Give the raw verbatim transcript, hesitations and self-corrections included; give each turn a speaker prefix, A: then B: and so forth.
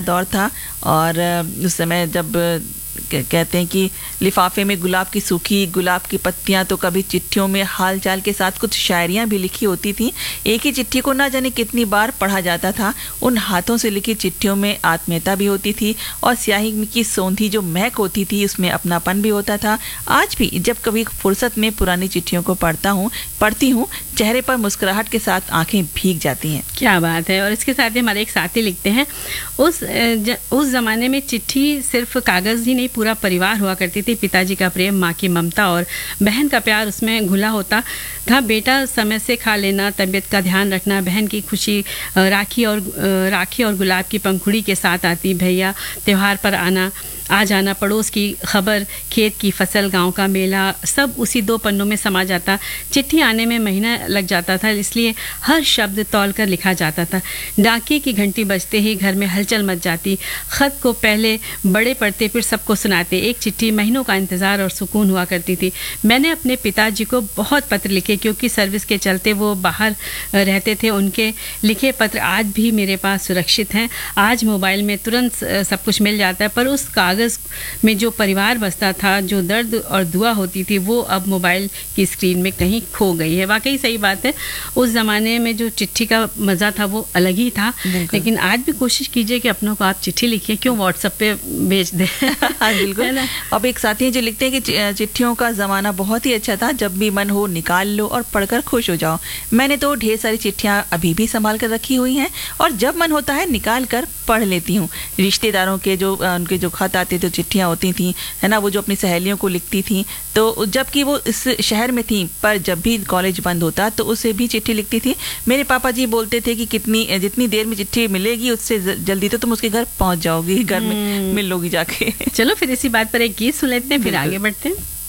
A: दौर था और उस समय जब कहते हैं कि लिफाफे में गुलाब की सूखी गुलाब की पत्तियां, तो कभी चिट्ठियों में हाल चाल के साथ कुछ शायरियां भी लिखी होती थी। एक ही चिट्ठी को ना जाने कितनी बार पढ़ा जाता था। उन हाथों से लिखी चिट्ठियों में आत्मीयता भी होती थी और स्याही की सौंधी जो महक होती थी उसमें अपनापन भी होता था। आज भी जब कभी फुर्सत में पुरानी चिट्ठियों को पढ़ता हूँ पढ़ती हूँ चेहरे पर मुस्कुराहट के साथ आंखें भीग जाती हैं।
B: क्या बात है। और इसके साथ ही हमारे एक साथी लिखते हैं, उस ज, उस ज़माने में चिट्ठी सिर्फ कागज़ ही नहीं, पूरा परिवार हुआ करती थी। पिताजी का प्रेम, माँ की ममता और बहन का प्यार उसमें घुला होता था। बेटा समय से खा लेना, तबीयत का ध्यान रखना, बहन की खुशी, राखी और राखी और गुलाब की पंखुड़ी के साथ आती, भैया त्यौहार पर आना आ जाना, पड़ोस की खबर, खेत की फसल, गांव का मेला, सब उसी दो पन्नों में समा जाता। चिट्ठी आने में महीना लग जाता था, इसलिए हर शब्द तौल कर लिखा जाता था। डाके की घंटी बजते ही घर में हलचल मच जाती। खत को पहले बड़े पढ़ते फिर सबको सुनाते। एक चिट्ठी महीनों का इंतज़ार और सुकून हुआ करती थी। मैंने अपने पिताजी को बहुत पत्र लिखे, क्योंकि सर्विस के चलते वो बाहर रहते थे। उनके लिखे पत्र आज भी मेरे पास सुरक्षित हैं। आज मोबाइल में तुरंत सब कुछ मिल जाता है, पर उस कागज़ में जो परिवार बसता था, जो दर्द और दुआ होती थी, वो अब मोबाइल की स्क्रीन में कहीं खो गई है। वाकई सही बात है। उस ज़माने में जो चिट्ठी का मज़ा था वो अलग ही था। लेकिन आज भी कोशिश कीजिए कि अपनों को आप चिट्ठी लिखिए, क्यों व्हाट्सएप पे भेज दें।
A: हाँ बिल्कुल। अब एक साथी हैं जो लिखते हैं कि चिट्ठियों का ज़माना बहुत ही अच्छा था, जब भी मन हो निकाल लो और पढ़कर खुश हो जाओ। मैंने तो ढेर सारी चिट्ठियाँ अभी भी संभाल कर रखी हुई हैं और जब मन होता है निकाल कर पढ़ लेती हूँ। रिश्तेदारों के जो उनके जो खत आते थे, चिट्ठियाँ होती थी, है ना, वो जो अपनी सहेलियों को लिखती थी, तो जबकि वो इस शहर में थी, पर जब भी कॉलेज बंद होता तो उसे भी चिट्ठी लिखती थी। मेरे पापा जी बोलते थे कि कितनी जितनी देर में चिट्ठी मिलेगी उससे जल्दी तो तुम उसके घर पहुंच जाओगी, घर में मिल लोगी जाके।
B: चलो फिर इसी बात पर एक गीत सुन लेते हैं, फिर आगे बढ़ते हैं।